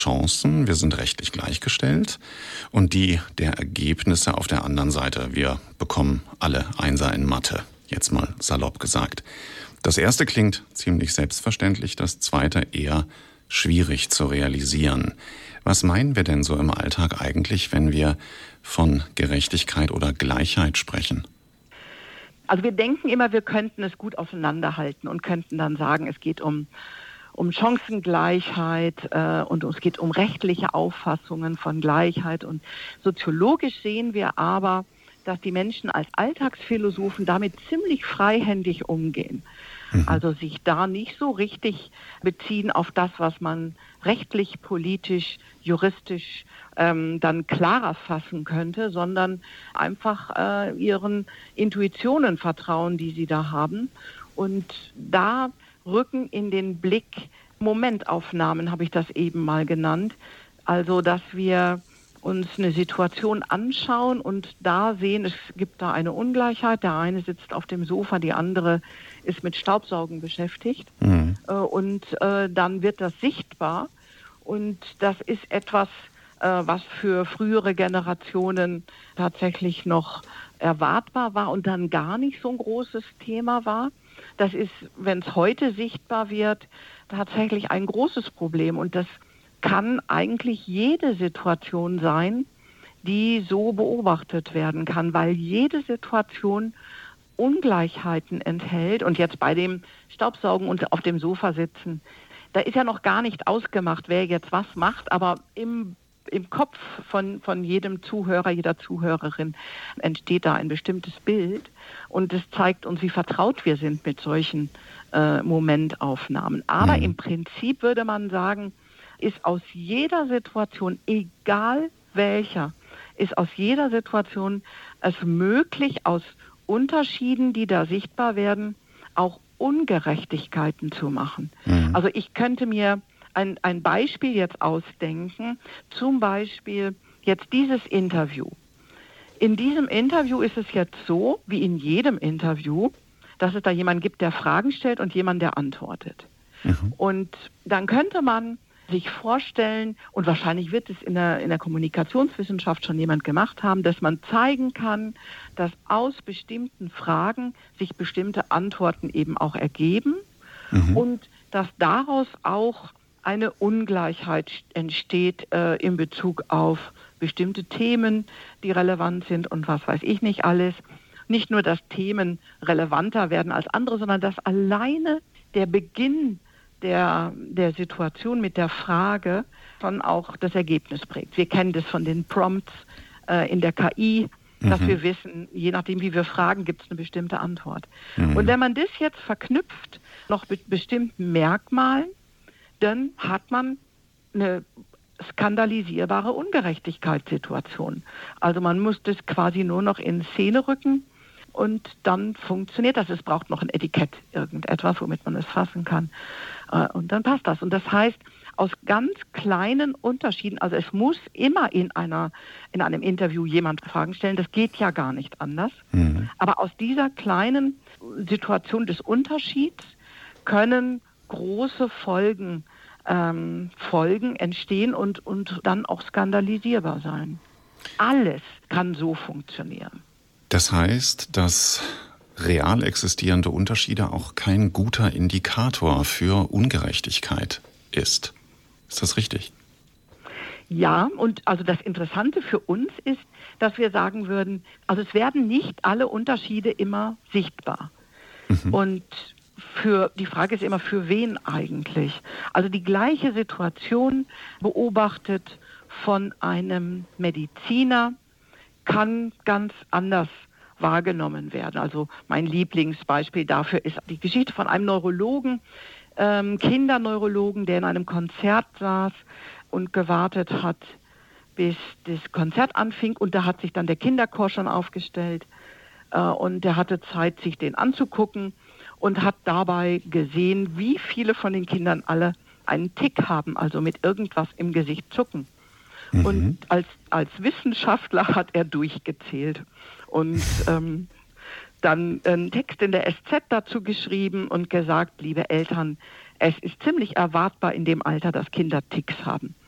Chancen, wir sind rechtlich gleichgestellt und die der Ergebnisse auf der anderen Seite. Wir bekommen alle Einser in Mathe, jetzt mal salopp gesagt. Das erste klingt ziemlich selbstverständlich, das zweite eher schwierig zu realisieren. Was meinen wir denn so im Alltag eigentlich, wenn wir von Gerechtigkeit oder Gleichheit sprechen? Also wir denken immer, wir könnten es gut auseinanderhalten und könnten dann sagen, es geht um Chancengleichheit und es geht um rechtliche Auffassungen von Gleichheit. Und soziologisch sehen wir aber, dass die Menschen als Alltagsphilosophen damit ziemlich freihändig umgehen. Also sich da nicht so richtig beziehen auf das, was man rechtlich, politisch, juristisch dann klarer fassen könnte, sondern einfach ihren Intuitionen vertrauen, die sie da haben. Und da rücken in den Blick Momentaufnahmen, habe ich das eben mal genannt. Also, dass wir uns eine Situation anschauen und da sehen, es gibt da eine Ungleichheit. Der eine sitzt auf dem Sofa, die andere ist mit Staubsaugen beschäftigt. Und dann wird das sichtbar. Und das ist etwas, was für frühere Generationen tatsächlich noch erwartbar war und dann gar nicht so ein großes Thema war. Das ist, wenn es heute sichtbar wird, tatsächlich ein großes Problem. Und das kann eigentlich jede Situation sein, die so beobachtet werden kann, weil jede Situation Ungleichheiten enthält. Und jetzt bei dem Staubsaugen und auf dem Sofa sitzen, da ist ja noch gar nicht ausgemacht, wer jetzt was macht, aber im Kopf von jedem Zuhörer, jeder Zuhörerin entsteht da ein bestimmtes Bild und es zeigt uns, wie vertraut wir sind mit solchen Momentaufnahmen. Aber im Prinzip würde man sagen, ist aus jeder Situation, egal welcher, ist aus jeder Situation es möglich, aus Unterschieden, die da sichtbar werden, auch Ungerechtigkeiten zu machen. Also ich könnte mir ein Beispiel jetzt ausdenken, zum Beispiel jetzt dieses Interview. In diesem Interview ist es jetzt so, wie in jedem Interview, dass es da jemanden gibt, der Fragen stellt und jemand, der antwortet. Und dann könnte man sich vorstellen, und wahrscheinlich wird es in der Kommunikationswissenschaft schon jemand gemacht haben, dass man zeigen kann, dass aus bestimmten Fragen sich bestimmte Antworten eben auch ergeben und dass daraus auch eine Ungleichheit entsteht in Bezug auf bestimmte Themen, die relevant sind und was weiß ich nicht alles. Nicht nur, dass Themen relevanter werden als andere, sondern dass alleine der Beginn der Situation mit der Frage schon auch das Ergebnis prägt. Wir kennen das von den Prompts in der KI, dass wir wissen, je nachdem, wie wir fragen, gibt es eine bestimmte Antwort. Und wenn man das jetzt verknüpft noch mit bestimmten Merkmalen, dann hat man eine skandalisierbare Ungerechtigkeitssituation. Also man muss das quasi nur noch in Szene rücken und dann funktioniert das. Es braucht noch ein Etikett, irgendetwas, womit man es fassen kann. Und dann passt das. Und das heißt, aus ganz kleinen Unterschieden, also es muss immer in einem Interview jemand Fragen stellen, das geht ja gar nicht anders. Aber aus dieser kleinen Situation des Unterschieds können große Folgen entstehen und dann auch skandalisierbar sein. Alles kann so funktionieren. Das heißt, dass real existierende Unterschiede auch kein guter Indikator für Ungerechtigkeit ist. Ist das richtig? Ja, und also das Interessante für uns ist, dass wir sagen würden, also es werden nicht alle Unterschiede immer sichtbar. Und die Frage ist immer, für wen eigentlich? Also die gleiche Situation beobachtet von einem Mediziner kann ganz anders wahrgenommen werden. Also mein Lieblingsbeispiel dafür ist die Geschichte von einem Neurologen, Kinderneurologen, der in einem Konzert saß und gewartet hat, bis das Konzert anfing. Und da hat sich dann der Kinderchor schon aufgestellt und der hatte Zeit, sich den anzugucken und hat dabei gesehen, wie viele von den Kindern alle einen Tick haben, also mit irgendwas im Gesicht zucken. Und als Wissenschaftler hat er durchgezählt und dann einen Text in der SZ dazu geschrieben und gesagt, liebe Eltern, es ist ziemlich erwartbar in dem Alter, dass Kinder Ticks haben.